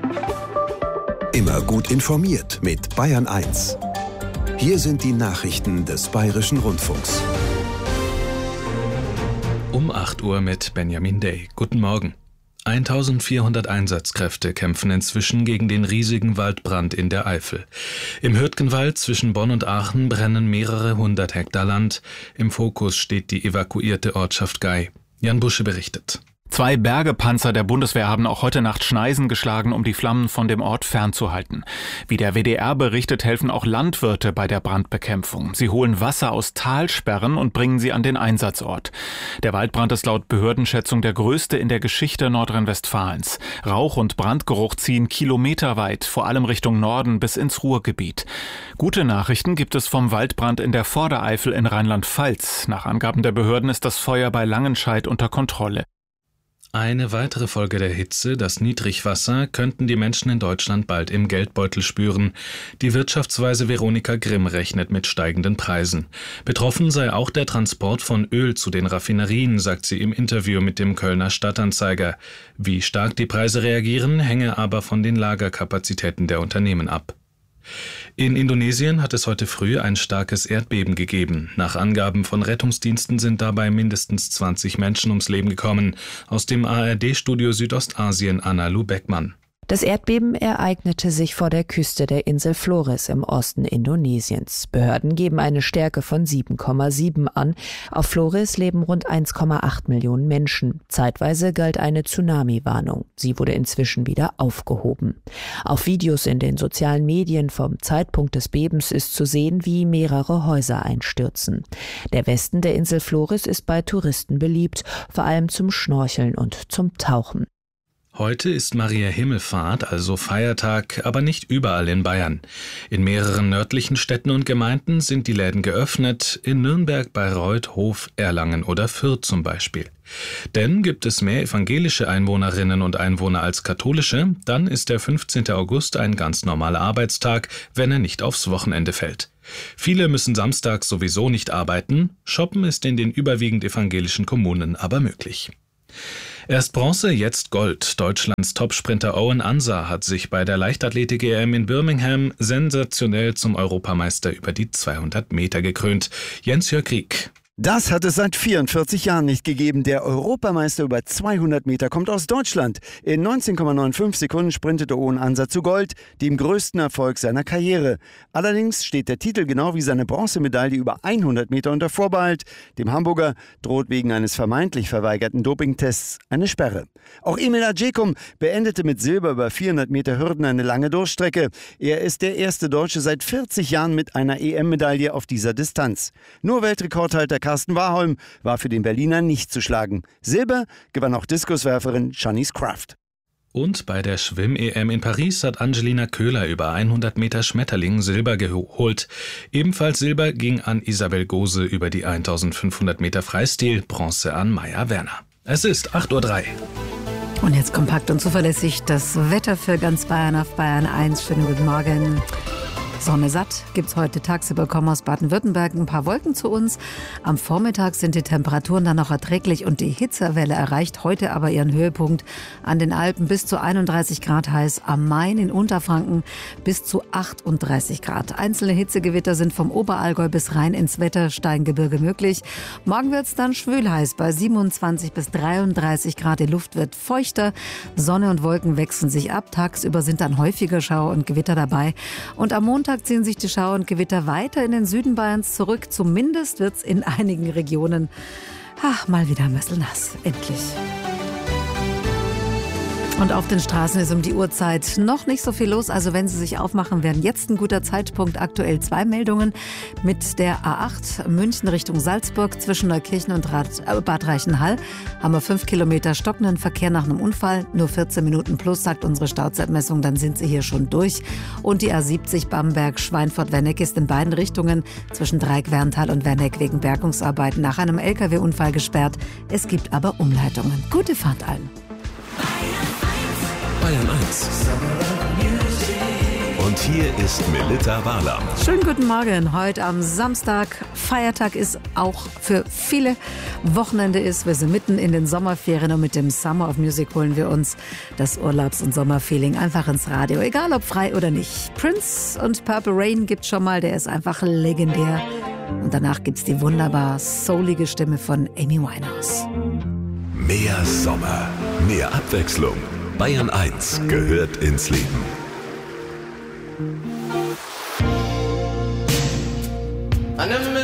Immer gut informiert mit Bayern 1. Hier sind die Nachrichten des Bayerischen Rundfunks. Um 8 Uhr mit Benjamin Day. Guten Morgen. 1400 Einsatzkräfte kämpfen inzwischen gegen den riesigen Waldbrand in der Eifel. Im Hürtgenwald zwischen Bonn und Aachen brennen mehrere hundert Hektar Land. Im Fokus steht die evakuierte Ortschaft Gay. Jan Busche berichtet. 2 Bergepanzer der Bundeswehr haben auch heute Nacht Schneisen geschlagen, um die Flammen von dem Ort fernzuhalten. Wie der WDR berichtet, helfen auch Landwirte bei der Brandbekämpfung. Sie holen Wasser aus Talsperren und bringen sie an den Einsatzort. Der Waldbrand ist laut Behördenschätzung der größte in der Geschichte Nordrhein-Westfalens. Rauch und Brandgeruch ziehen kilometerweit, vor allem Richtung Norden bis ins Ruhrgebiet. Gute Nachrichten gibt es vom Waldbrand in der Vordereifel in Rheinland-Pfalz. Nach Angaben der Behörden ist das Feuer bei Langenscheidt unter Kontrolle. Eine weitere Folge der Hitze, das Niedrigwasser, könnten die Menschen in Deutschland bald im Geldbeutel spüren. Die Wirtschaftsweise Veronika Grimm rechnet mit steigenden Preisen. Betroffen sei auch der Transport von Öl zu den Raffinerien, sagt sie im Interview mit dem Kölner Stadtanzeiger. Wie stark die Preise reagieren, hänge aber von den Lagerkapazitäten der Unternehmen ab. In Indonesien hat es heute früh ein starkes Erdbeben gegeben. Nach Angaben von Rettungsdiensten sind dabei mindestens 20 Menschen ums Leben gekommen. Aus dem ARD-Studio Südostasien Anna-Lu Beckmann. Das Erdbeben ereignete sich vor der Küste der Insel Flores im Osten Indonesiens. Behörden geben eine Stärke von 7,7 an. Auf Flores leben rund 1,8 Millionen Menschen. Zeitweise galt eine Tsunami-Warnung. Sie wurde inzwischen wieder aufgehoben. Auf Videos in den sozialen Medien vom Zeitpunkt des Bebens ist zu sehen, wie mehrere Häuser einstürzen. Der Westen der Insel Flores ist bei Touristen beliebt, vor allem zum Schnorcheln und zum Tauchen. Heute ist Maria Himmelfahrt, also Feiertag, aber nicht überall in Bayern. In mehreren nördlichen Städten und Gemeinden sind die Läden geöffnet, in Nürnberg, Bayreuth, Hof, Erlangen oder Fürth zum Beispiel. Denn gibt es mehr evangelische Einwohnerinnen und Einwohner als katholische, dann ist der 15. August ein ganz normaler Arbeitstag, wenn er nicht aufs Wochenende fällt. Viele müssen samstags sowieso nicht arbeiten, shoppen ist in den überwiegend evangelischen Kommunen aber möglich. Erst Bronze, jetzt Gold. Deutschlands Topsprinter Owen Ansah hat sich bei der Leichtathletik-EM in Birmingham sensationell zum Europameister über die 200 Meter gekrönt. Jens-Jörg Krieg. Das hat es seit 44 Jahren nicht gegeben. Der Europameister über 200 Meter kommt aus Deutschland. In 19,95 Sekunden sprintete Owen Ansah zu Gold, dem größten Erfolg seiner Karriere. Allerdings steht der Titel genau wie seine Bronzemedaille über 100 Meter unter Vorbehalt. Dem Hamburger droht wegen eines vermeintlich verweigerten Dopingtests eine Sperre. Auch Emil Adjekum beendete mit Silber über 400 Meter Hürden eine lange Durchstrecke. Er ist der erste Deutsche seit 40 Jahren mit einer EM-Medaille auf dieser Distanz. Nur Weltrekordhalter Carsten Warholm war für den Berliner nicht zu schlagen. Silber gewann auch Diskuswerferin Shanice Kraft. Und bei der Schwimm-EM in Paris hat Angelina Köhler über 100 Meter Schmetterling Silber geholt. Ebenfalls Silber ging an Isabel Gose über die 1500 Meter Freistil, Bronze an Maja Werner. Es ist 8:03 Uhr. Und jetzt kompakt und zuverlässig das Wetter für ganz Bayern auf Bayern 1. Schönen guten Morgen. Sonne satt gibt's heute tagsüber, kommen aus Baden-Württemberg ein paar Wolken zu uns. Am Vormittag sind die Temperaturen dann noch erträglich und die Hitzewelle erreicht heute aber ihren Höhepunkt. An den Alpen bis zu 31 Grad heiß, am Main in Unterfranken bis zu 38 Grad. Einzelne Hitzegewitter sind vom Oberallgäu bis rein ins Wettersteingebirge möglich. Morgen wird's dann schwül heiß bei 27 bis 33 Grad. Die Luft wird feuchter, Sonne und Wolken wechseln sich ab. Tagsüber sind dann häufiger Schauer und Gewitter dabei. Und am Montag ziehen sich die Schauer und Gewitter weiter in den Süden Bayerns zurück. Zumindest wird es in einigen Regionen mal wieder nass. Endlich. Und auf den Straßen ist um die Uhrzeit noch nicht so viel los. Also wenn Sie sich aufmachen, wären jetzt ein guter Zeitpunkt. Aktuell 2 Meldungen mit der A8 München Richtung Salzburg zwischen Neukirchen und Bad Reichenhall. Haben wir 5 Kilometer stockenden Verkehr nach einem Unfall. Nur 14 Minuten plus, sagt unsere Stauzeitmessung. Dann sind Sie hier schon durch. Und die A70 Bamberg-Schweinfurt-Werneck ist in beiden Richtungen zwischen Dreieck-Werntal und Werneck wegen Bergungsarbeiten nach einem LKW-Unfall gesperrt. Es gibt aber Umleitungen. Gute Fahrt allen. Bayern 1. Und hier ist Melitta Walam. Schönen guten Morgen. Heute am Samstag. Feiertag ist auch für viele. Wochenende ist. Wir sind mitten in den Sommerferien und mit dem Summer of Music holen wir uns das Urlaubs- und Sommerfeeling einfach ins Radio. Egal ob frei oder nicht. Prince und Purple Rain gibt's schon mal. Der ist einfach legendär. Und danach gibt's die wunderbar soulige Stimme von Amy Winehouse. Mehr Sommer, mehr Abwechslung. Bayern 1 gehört ins Leben.